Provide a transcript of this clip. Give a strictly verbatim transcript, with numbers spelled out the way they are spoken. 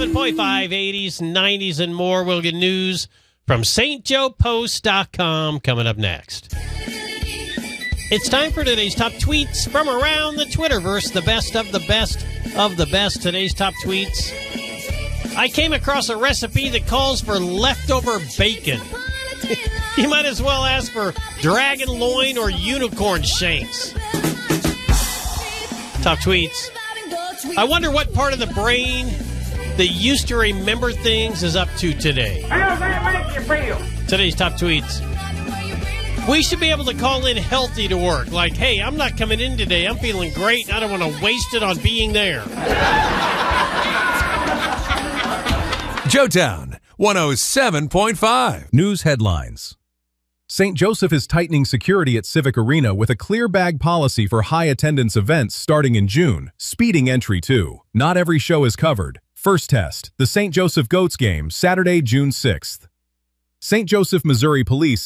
seven point five, eighties, nineties, and more. We'll get news from St Joe Post dot com coming up next. It's time for today's top tweets from around the Twitterverse. The best of the best of the best. Today's top tweets. I came across a recipe that calls for leftover bacon. You might as well ask for dragon loin or unicorn shanks. Top tweets. I wonder what part of the brain that used to remember things is up to today. How does that make you feel? Today's top tweets. We should be able to call in healthy to work. Like, hey, I'm not coming in today. I'm feeling great. And I don't want to waste it on being there. Joetown, one oh seven point five. News headlines. Saint Joseph is tightening security at Civic Arena with a clear bag policy for high-attendance events starting in June, speeding entry too. Not every show is covered. First test, the Saint Joseph Goats game, Saturday, June sixth. Saint Joseph, Missouri Police